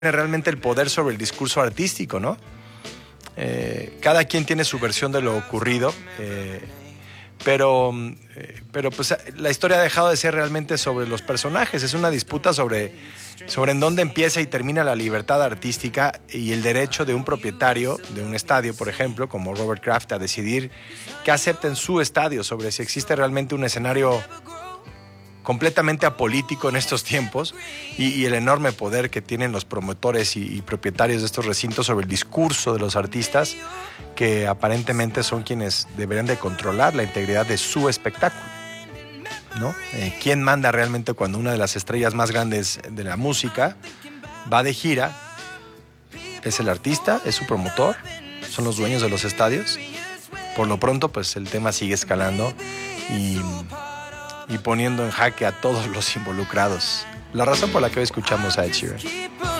realmente el poder sobre el discurso artístico, ¿no? Cada quien tiene su versión de lo ocurrido, pero pues la historia ha dejado de ser realmente sobre los personajes. Es una disputa sobre en dónde empieza y termina la libertad artística y el derecho de un propietario de un estadio, por ejemplo, como Robert Kraft, a decidir qué acepta en su estadio, sobre si existe realmente un escenario completamente apolítico en estos tiempos y el enorme poder que tienen los promotores y propietarios de estos recintos sobre el discurso de los artistas, que aparentemente son quienes deberían de controlar la integridad de su espectáculo, ¿no? ¿Quién manda realmente cuando una de las estrellas más grandes de la música va de gira? ¿Es el artista? ¿Es su promotor? ¿Son los dueños de los estadios? Por lo pronto, pues el tema sigue escalando y poniendo en jaque a todos los involucrados. La razón por la que hoy escuchamos a Ed Sheeran.